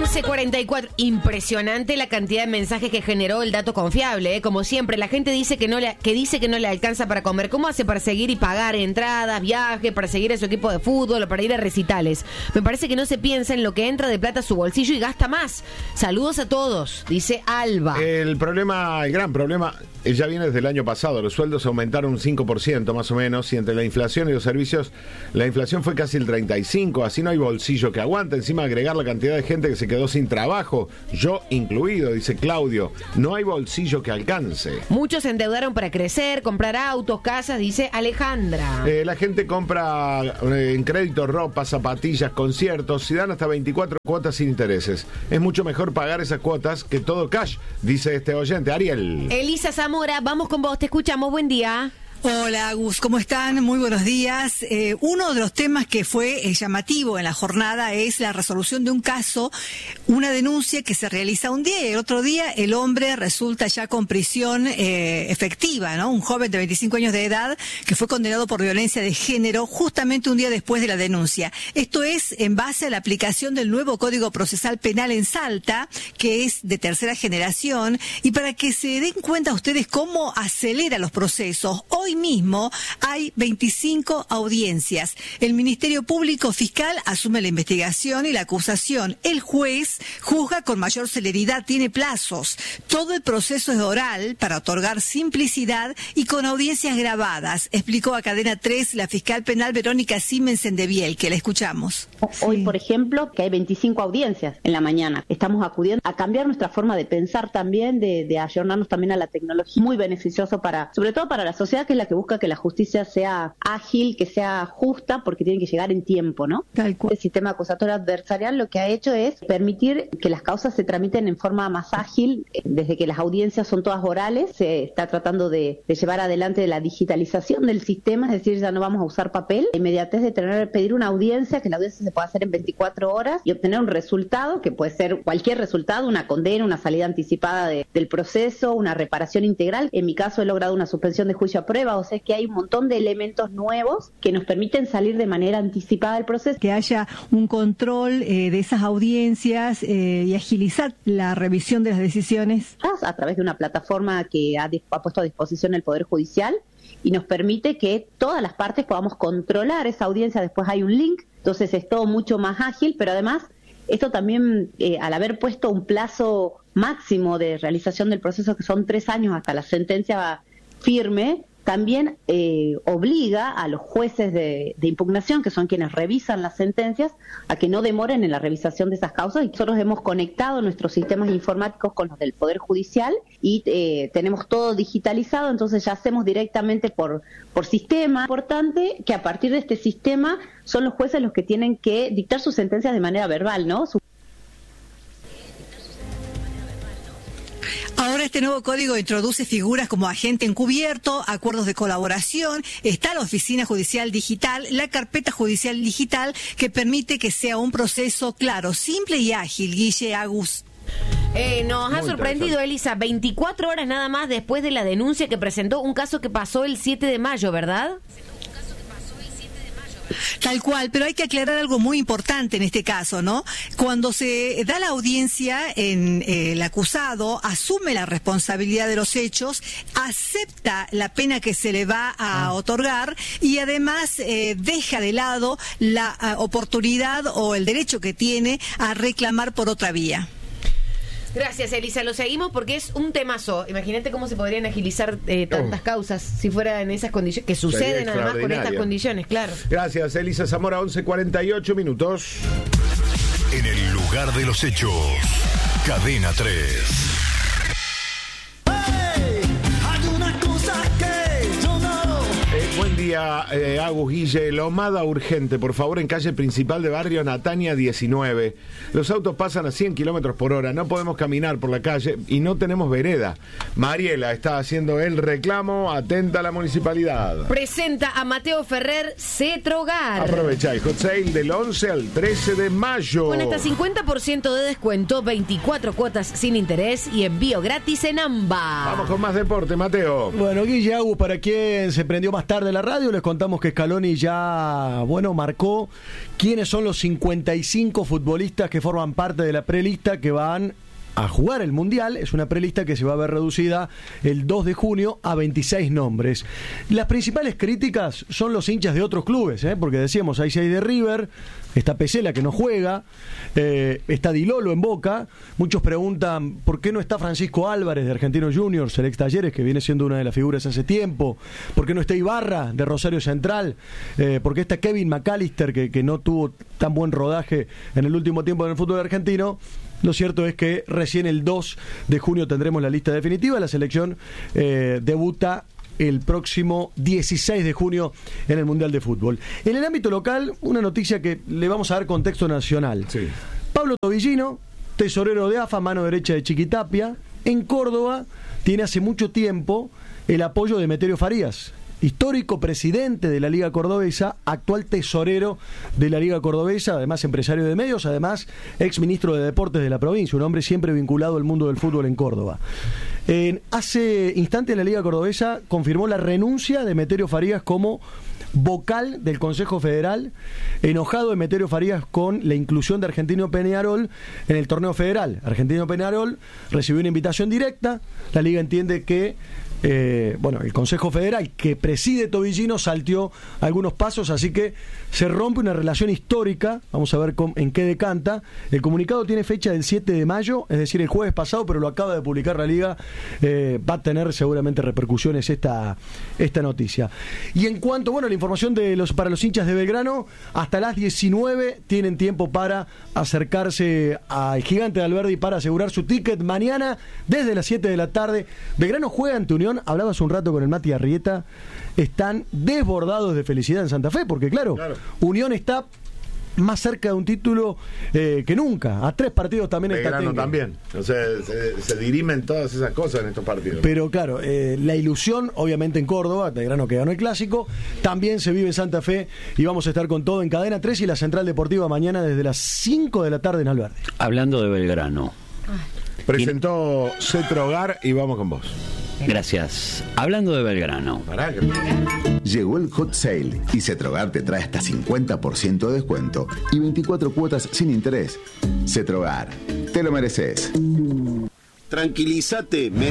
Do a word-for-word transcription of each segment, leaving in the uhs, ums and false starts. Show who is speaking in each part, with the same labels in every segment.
Speaker 1: once cuarenta y cuatro. Impresionante la cantidad de mensajes que generó el dato confiable, ¿eh? Como siempre, la gente dice que no le, que dice que no le alcanza para comer. ¿Cómo hace para seguir y pagar entradas, viajes, para seguir a su equipo de fútbol o para ir a recitales? Me parece que no se piensa en lo que entra de plata a su bolsillo y gasta más. Saludos a todos, dice Alba.
Speaker 2: El problema, el gran problema, ya viene desde el año pasado. Los sueldos aumentaron un cinco por ciento más o menos, y entre la inflación y los servicios, la inflación fue casi el treinta y cinco por ciento. Así no hay bolsillo que aguante. Encima agregar la cantidad de gente que se quedó sin trabajo, yo incluido, dice Claudio. No hay bolsillo que alcance.
Speaker 1: Muchos se endeudaron para crecer, comprar autos, casas, dice Alejandra.
Speaker 2: Eh, la gente compra eh, en crédito ropa, zapatillas, conciertos, y dan hasta veinticuatro cuotas sin intereses. Es mucho mejor pagar esas cuotas que todo cash, dice este oyente, Ariel.
Speaker 1: Elisa Zamora, vamos con vos, te escuchamos, buen día.
Speaker 3: Hola, Agus, ¿cómo están? Muy buenos días. Eh, uno de los temas que fue eh, llamativo en la jornada es la resolución de un caso, una denuncia que se realiza un día y el otro día el hombre resulta ya con prisión eh, efectiva, ¿no? Un joven de veinticinco años de edad que fue condenado por violencia de género justamente un día después de la denuncia. Esto es en base a la aplicación del nuevo Código Procesal Penal en Salta, que es de tercera generación, y para que se den cuenta ustedes cómo acelera los procesos. Hoy Hoy mismo hay veinticinco audiencias. El Ministerio Público Fiscal asume la investigación y la acusación. El juez juzga con mayor celeridad, tiene plazos. Todo el proceso es oral para otorgar simplicidad y con audiencias grabadas, explicó a Cadena tres la fiscal penal Verónica Siemens Endeviel, que la escuchamos.
Speaker 4: Hoy, por ejemplo, que hay veinticinco audiencias en la mañana. Estamos acudiendo a cambiar nuestra forma de pensar también, de, de ayornarnos también a la tecnología. Muy beneficioso para, sobre todo para la sociedad, que es la que busca que la justicia sea ágil, que sea justa, porque tiene que llegar en tiempo, ¿no? El sistema acusatorio adversarial lo que ha hecho es permitir que las causas se tramiten en forma más ágil. Desde que las audiencias son todas orales, se está tratando de, de llevar adelante la digitalización del sistema, es decir, ya no vamos a usar papel. La inmediatez de tener, pedir una audiencia, que la audiencia se pueda hacer en veinticuatro horas y obtener un resultado, que puede ser cualquier resultado, una condena, una salida anticipada de, del proceso, una reparación integral. En mi caso he logrado una suspensión de juicio a prueba, o sea, que hay un montón de elementos nuevos que nos permiten salir de manera anticipada del proceso.
Speaker 5: Que haya un control eh, de esas audiencias eh, y agilizar la revisión de las decisiones.
Speaker 4: A través de una plataforma que ha, ha puesto a disposición el Poder Judicial y nos permite que todas las partes podamos controlar esa audiencia. Después hay un link, entonces es todo mucho más ágil, pero además esto también, eh, al haber puesto un plazo máximo de realización del proceso, que son tres años hasta la sentencia firme, también eh, obliga a los jueces de, de impugnación, que son quienes revisan las sentencias, a que no demoren en la revisación de esas causas. Y nosotros hemos conectado nuestros sistemas informáticos con los del Poder Judicial y eh, tenemos todo digitalizado, entonces ya hacemos directamente por, por sistema. Importante que a partir de este sistema son los jueces los que tienen que dictar sus sentencias de manera verbal, ¿no? Su
Speaker 3: Ahora este nuevo código introduce figuras como agente encubierto, acuerdos de colaboración, está la oficina judicial digital, la carpeta judicial digital, que permite que sea un proceso claro, simple y ágil. Guille, Agus.
Speaker 1: Eh, nos ha sorprendido, Elisa, veinticuatro horas nada más después de la denuncia que presentó, un caso que pasó el siete de mayo, ¿verdad?
Speaker 3: Tal cual, pero hay que aclarar algo muy importante en este caso, ¿no? Cuando se da la audiencia, en eh, el acusado asume la responsabilidad de los hechos, acepta la pena que se le va a ah. otorgar y además eh, deja de lado la uh, oportunidad o el derecho que tiene a reclamar por otra vía.
Speaker 1: Gracias, Elisa. Lo seguimos porque es un temazo. Imagínate cómo se podrían agilizar eh, tantas oh. causas si fuera en esas condiciones, que suceden además con estas condiciones, claro.
Speaker 2: Gracias, Elisa Zamora, once cuarenta y ocho minutos.
Speaker 6: En el lugar de los hechos, Cadena tres.
Speaker 2: Buen día, eh, Agus, Guille. Lomada urgente, por favor, en calle principal de barrio Natania diecinueve. Los autos pasan a cien kilómetros por hora, no podemos caminar por la calle y no tenemos vereda. Mariela está haciendo el reclamo, atenta a la municipalidad.
Speaker 1: Presenta a Mateo Ferrer Cetrogar.
Speaker 2: Aprovecha el hot sale del once al trece de mayo.
Speaker 1: Con hasta cincuenta por ciento de descuento, veinticuatro cuotas sin interés y envío gratis en ambas.
Speaker 2: Vamos con más deporte, Mateo.
Speaker 7: Bueno, Guille, Agus, para quien se prendió más tarde la radio, radio les contamos que Scaloni ya, bueno, marcó quiénes son los cincuenta y cinco futbolistas que forman parte de la prelista que van a jugar el Mundial. Es una prelista que se va a ver reducida el dos de junio a veintiséis nombres. Las principales críticas son los hinchas de otros clubes, ¿eh? Porque decíamos, hay seis de River, está Pesela que no juega, eh, está Di Lolo en Boca. Muchos preguntan por qué no está Francisco Álvarez de Argentinos Juniors, el ex Talleres, que viene siendo una de las figuras hace tiempo, por qué no está Ibarra de Rosario Central, eh, por qué está Kevin McAllister, que, que no tuvo tan buen rodaje en el último tiempo en el fútbol argentino. Lo cierto es que recién el dos de junio tendremos la lista definitiva. La selección eh, debuta el próximo dieciséis de junio en el Mundial de Fútbol. En el ámbito local, una noticia que le vamos a dar contexto nacional. Sí. Pablo Tobillino, tesorero de A F A, mano derecha de Chiquitapia, en Córdoba tiene hace mucho tiempo el apoyo de Emeterio Farías, histórico presidente de la Liga Cordobesa, actual tesorero de la Liga Cordobesa, además empresario de medios, además ex ministro de Deportes de la provincia, un hombre siempre vinculado al mundo del fútbol en Córdoba. En, hace instantes la Liga Cordobesa confirmó la renuncia de Emeterio Farías como vocal del Consejo Federal, enojado Emeterio Farías con la inclusión de Argentino Peñarol en el torneo federal. Argentino Peñarol recibió una invitación directa, la Liga entiende que Eh, bueno, el Consejo Federal que preside Tobillino salteó algunos pasos, así que se rompe una relación histórica. Vamos a ver cómo, en qué decanta. El comunicado tiene fecha del siete de mayo, es decir, el jueves pasado, pero lo acaba de publicar la Liga. Eh, va a tener seguramente repercusiones esta, esta noticia. Y en cuanto, bueno, la información de los para los hinchas de Belgrano, hasta las diecinueve tienen tiempo para acercarse al Gigante de Alberdi para asegurar su ticket. Mañana, desde las siete de la tarde, Belgrano juega ante Unión. Hablaba hace un rato con el Mati Arrieta, están desbordados de felicidad en Santa Fe, porque claro, claro. Unión está más cerca de un título eh, que nunca, a tres partidos también está
Speaker 2: Belgrano también, o sea, se, se dirimen todas esas cosas en estos partidos.
Speaker 7: Pero claro, eh, la ilusión obviamente en Córdoba, Belgrano que ganó el clásico, también se vive en Santa Fe, y vamos a estar con todo en Cadena tres y la Central Deportiva mañana desde las cinco de la tarde en Alberdi.
Speaker 8: Hablando de Belgrano,
Speaker 2: presentó Cetro Hogar y vamos con vos.
Speaker 8: Gracias. Hablando de Belgrano.
Speaker 9: Llegó el Hot Sale y Cetrogar te trae hasta cincuenta por ciento de descuento y veinticuatro cuotas sin interés. Cetrogar, te lo mereces.
Speaker 10: Tranquilízate. Me...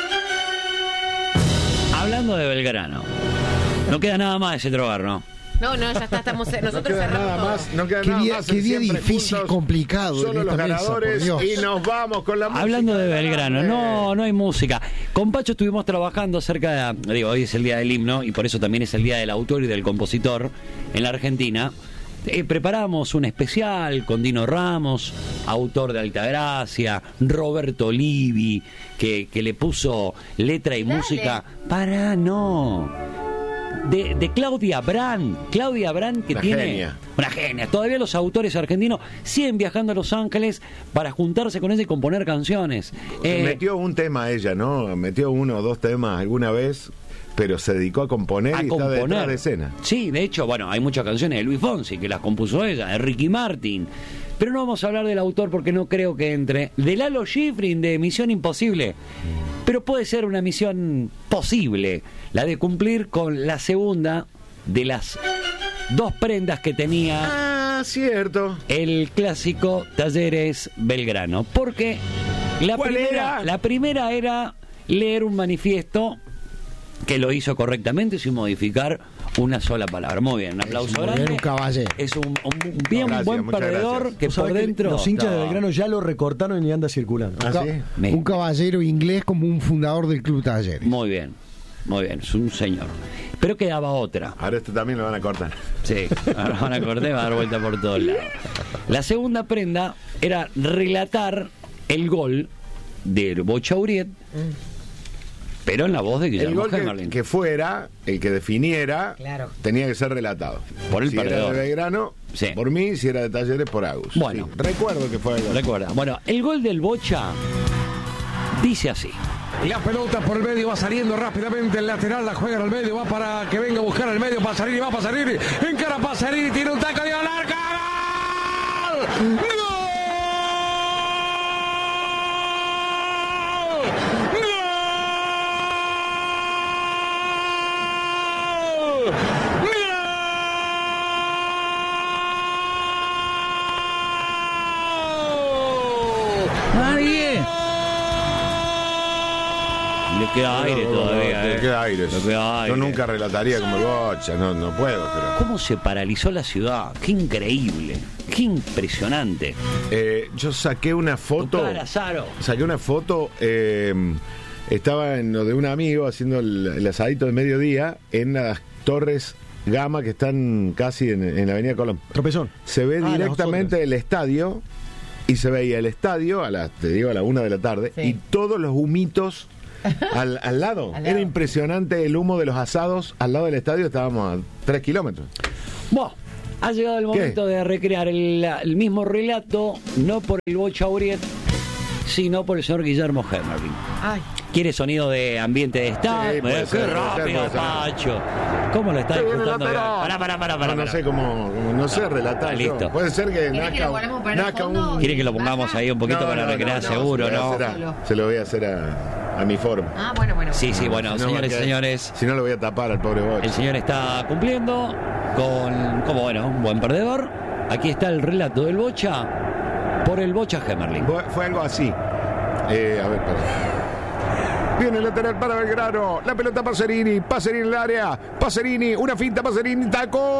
Speaker 8: Hablando de Belgrano, no queda nada más de Cetrogar, ¿no?
Speaker 1: No, no, ya está, estamos nosotros
Speaker 2: no queda
Speaker 1: cerramos
Speaker 2: nada
Speaker 1: todo.
Speaker 2: Más, no queda
Speaker 11: qué
Speaker 2: nada
Speaker 11: día,
Speaker 2: más.
Speaker 11: Qué día difícil, juntos, complicado.
Speaker 2: Solo los ganadores mesa, y nos vamos con la música.
Speaker 8: Hablando de Belgrano, no, no hay música. Con Pacho estuvimos trabajando acerca de, digo, hoy es el día del himno y por eso también es el día del autor y del compositor en la Argentina. Eh, preparamos un especial con Dino Ramos, autor de Altagracia, Roberto Olivi, que, que le puso letra y Dale. música para no... De, de Claudia Brand, Claudia Brand que
Speaker 2: una
Speaker 8: tiene
Speaker 2: genia.
Speaker 8: una genia. Todavía los autores argentinos siguen viajando a Los Ángeles para juntarse con ella y componer canciones.
Speaker 2: Eh, Metió un tema ella, ¿no? Metió uno o dos temas alguna vez, pero se dedicó a componer
Speaker 8: a
Speaker 2: y
Speaker 8: componer.
Speaker 2: está detrás de escena.
Speaker 8: Sí, de hecho, bueno, hay muchas canciones de Luis Fonsi que las compuso ella, de Ricky Martin. Pero no vamos a hablar del autor porque no creo que entre. De Lalo Schifrin, de Misión Imposible. Pero puede ser una misión posible, la de cumplir con la segunda de las dos prendas que tenía.
Speaker 2: Ah, cierto.
Speaker 8: El clásico Talleres Belgrano. Porque la
Speaker 2: ¿Cuál
Speaker 8: primera,
Speaker 2: era?
Speaker 8: la primera era leer un manifiesto que lo hizo correctamente sin modificar una sola palabra. Muy bien, un aplauso
Speaker 11: es
Speaker 8: grande.
Speaker 11: Un caballero.
Speaker 8: Es un, un bien
Speaker 2: no, gracias,
Speaker 8: buen perdedor
Speaker 2: gracias.
Speaker 8: que por dentro.
Speaker 7: Los hinchas
Speaker 8: no.
Speaker 7: de Belgrano ya lo recortaron y anda circulando.
Speaker 2: ¿Ah,
Speaker 11: un, ca
Speaker 2: sí?
Speaker 11: un caballero inglés como un fundador del Club Talleres.
Speaker 8: Muy bien, muy bien, es un señor. Pero quedaba otra.
Speaker 2: Ahora esto también lo van a cortar.
Speaker 8: Sí, ahora van a cortar y va a dar vuelta por todos lados. La segunda prenda era relatar el gol del Bochauriet. Mm. Pero en la voz de Guillermo
Speaker 2: El gol que, que fuera, el que definiera, claro. tenía que ser relatado.
Speaker 8: Por el
Speaker 2: si
Speaker 8: perdedor.
Speaker 2: era de Belgrano, sí. por mí, si era de Talleres, por Agus.
Speaker 8: Bueno.
Speaker 2: Sí. Recuerdo que fue el gol.
Speaker 8: Recuerda. Bueno, el gol del Bocha dice así.
Speaker 12: La pelota por el medio va saliendo rápidamente el lateral, la juega al medio, va para que venga a buscar el medio, para salir y va para salir. Encara para salir y tiene un taco de larga. ¡Gol! ¡Gol!
Speaker 8: Nadie. Le queda aire todavía.
Speaker 2: Le
Speaker 8: eh.
Speaker 2: queda aire.
Speaker 8: Le queda aire.
Speaker 2: Yo nunca relataría como el Bocha, no, no puedo. Pero...
Speaker 8: ¿Cómo se paralizó la ciudad? Qué increíble, qué impresionante.
Speaker 2: Eh, yo saqué una foto.
Speaker 8: Tu cara, Saro.
Speaker 2: Saqué una foto. Eh, estaba en lo de un amigo haciendo el, el asadito de mediodía en las torres Gama que están casi en, en la avenida Colón.
Speaker 7: Tropezón.
Speaker 2: Se ve
Speaker 7: Ah,
Speaker 2: directamente el estadio y se veía el estadio a las, te digo, a la una de la tarde
Speaker 1: Sí.
Speaker 2: y todos los humitos al, al lado.
Speaker 1: Al
Speaker 2: Era
Speaker 1: lado.
Speaker 2: impresionante el humo de los asados al lado del estadio. Estábamos a tres kilómetros.
Speaker 8: Bueno, ha llegado el momento de recrear el, el mismo relato, no por el Bocha Uriet, sino por el señor Guillermo Hemerling.
Speaker 1: Ay.
Speaker 8: ¿Quiere sonido de ambiente de estadio?
Speaker 2: Sí, puede
Speaker 8: ¡Qué
Speaker 2: ser, puede ser,
Speaker 8: rápido,
Speaker 2: puede ser.
Speaker 8: Pacho! ¿Cómo lo está
Speaker 2: Sí, viene
Speaker 8: disfrutando?
Speaker 2: lateral.
Speaker 8: Pará, pará, pará, pará.
Speaker 2: No, no sé cómo, cómo- no sé
Speaker 8: No,
Speaker 2: relatar.
Speaker 8: está
Speaker 2: yo.
Speaker 8: listo.
Speaker 2: Puede ser que
Speaker 1: ¿Querés que
Speaker 2: nazca,
Speaker 1: lo volvamos a poner
Speaker 2: nazca
Speaker 1: a fondo?
Speaker 2: un...
Speaker 8: ¿Quiere que lo pongamos ahí un poquito
Speaker 2: No,
Speaker 8: para
Speaker 2: no,
Speaker 8: recrear
Speaker 2: no,
Speaker 8: seguro,
Speaker 2: se lo voy a
Speaker 8: no?
Speaker 2: hacer a- se lo voy a hacer a, a mi forma.
Speaker 1: Ah, bueno, bueno.
Speaker 8: Sí, sí, bueno,
Speaker 2: Si no,
Speaker 8: señores y
Speaker 2: porque-
Speaker 8: señores,
Speaker 2: Si no, lo voy a tapar al pobre Bocha.
Speaker 8: el señor está cumpliendo con, como bueno, un buen perdedor. Aquí está el relato del Bocha por el Bocha Hemerling.
Speaker 2: Fue, fue algo así. Eh, a ver, perdón. Viene el lateral para Belgrano. La pelota Pacerini. Pacerini en el área. Pacerini. Una finta. Pacerini. Taco.